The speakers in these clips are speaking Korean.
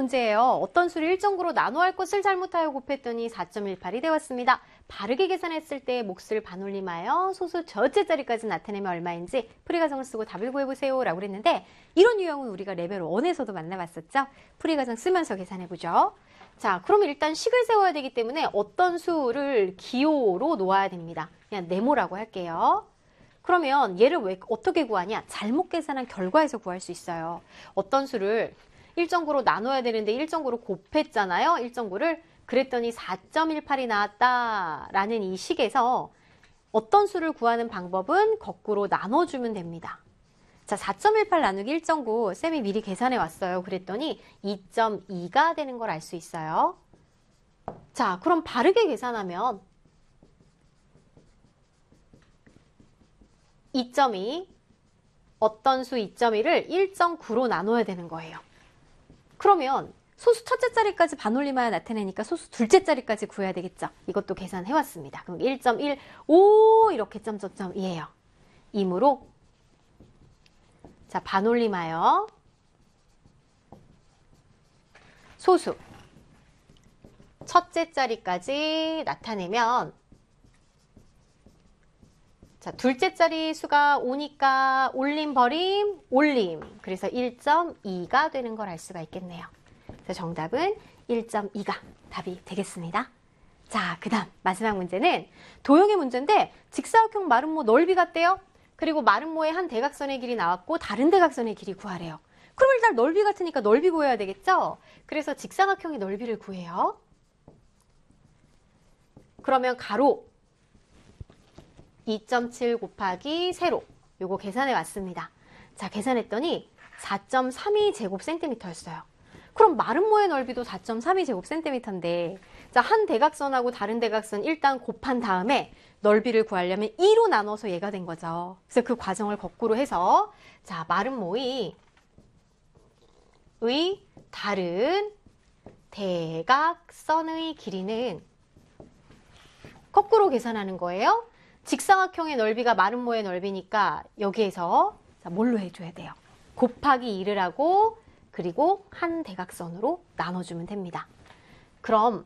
문제예요. 어떤 수를 일정구로 나누어할 것을 잘못하여 곱했더니 4.18이 되었습니다. 바르게 계산했을 때 몫을 반올림하여 소수 저째 자리까지 나타내면 얼마인지 풀이과정을 쓰고 답을 구해보세요 라고 그랬는데, 이런 유형은 우리가 레벨 1에서도 만나봤었죠. 풀이과정 쓰면서 계산해보죠. 자, 그럼 일단 식을 세워야 되기 때문에 어떤 수를 기호로 놓아야 됩니다. 그냥 네모라고 할게요. 그러면 얘를 왜 어떻게 구하냐? 잘못 계산한 결과에서 구할 수 있어요. 어떤 수를 일정구로 나눠야 되는데 일정구로 곱했잖아요. 일정구를. 그랬더니 4.18이 나왔다라는 이 식에서 어떤 수를 구하는 방법은 거꾸로 나눠주면 됩니다. 자, 4.18 나누기 1.9 쌤이 미리 계산해 왔어요. 그랬더니 2.2가 되는 걸 알 수 있어요. 자, 그럼 바르게 계산하면 2.2, 어떤 수 2.2를 1.9로 나눠야 되는 거예요. 그러면 소수 첫째 자리까지 반올림하여 나타내니까 소수 둘째 자리까지 구해야 되겠죠. 이것도 계산해 왔습니다. 그럼 1.15 이렇게 점점점이에요. 이므로 자, 반올림하여 소수 첫째 자리까지 나타내면, 자, 둘째 자리 수가 5니까 올림 버림 올림, 그래서 1.2가 되는 걸 알 수가 있겠네요. 그래서 정답은 1.2가 답이 되겠습니다. 자, 그 다음 마지막 문제는 도형의 문제인데 직사각형 마름모 넓이 같대요. 그리고 마름모의 한 대각선의 길이 나왔고 다른 대각선의 길이 구하래요. 그럼 일단 넓이 같으니까 넓이 구해야 되겠죠? 그래서 직사각형의 넓이를 구해요. 그러면 가로 2.7 곱하기 세로, 요거 계산해 왔습니다. 자, 계산했더니 4.32 제곱센티미터였어요. 그럼 마름모의 넓이도 4.32 제곱센티미터인데, 자, 한 대각선하고 다른 대각선 일단 곱한 다음에 넓이를 구하려면 2로 나눠서 얘가 된 거죠. 그래서 그 과정을 거꾸로 해서, 자, 마름모의 다른 대각선의 길이는 거꾸로 계산하는 거예요. 직사각형의 넓이가 마름모의 넓이니까 여기에서 자, 뭘로 해줘야 돼요? 곱하기 2를 하고 그리고 한 대각선으로 나눠주면 됩니다. 그럼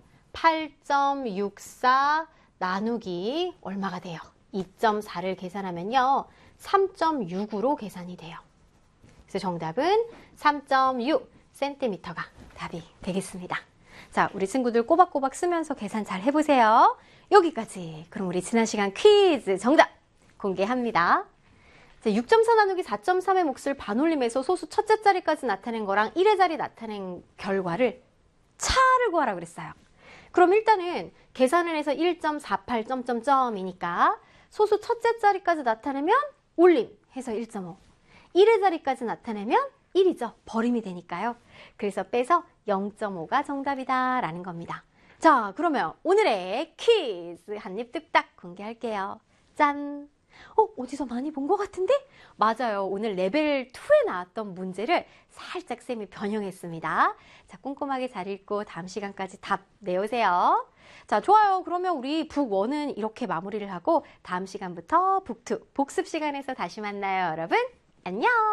8.64 나누기 얼마가 돼요? 2.4를 계산하면요 3.6으로 계산이 돼요. 그래서 정답은 3.6cm가 답이 되겠습니다. 자, 우리 친구들 꼬박꼬박 쓰면서 계산 잘 해보세요. 여기까지. 그럼 우리 지난 시간 퀴즈 정답 공개합니다. 6.4 나누기 4.3의 몫을 반올림해서 소수 첫째 자리까지 나타낸 거랑 1의 자리 나타낸 결과를 차를 구하라 그랬어요. 그럼 일단은 계산을 해서 1.48 점점점이니까 소수 첫째 자리까지 나타내면 올림 해서 1.5, 1의 자리까지 나타내면 1이죠. 버림이 되니까요. 그래서 빼서 0.5가 정답이다 라는 겁니다. 자, 그러면 오늘의 퀴즈 한입 뚝딱 공개할게요. 짠! 어디서 많이 본 것 같은데? 맞아요. 오늘 레벨 2에 나왔던 문제를 살짝 쌤이 변형했습니다. 자, 꼼꼼하게 잘 읽고 다음 시간까지 답 내오세요. 자, 좋아요. 그러면 우리 북 1은 이렇게 마무리를 하고 다음 시간부터 북 2 복습 시간에서 다시 만나요, 여러분. 안녕!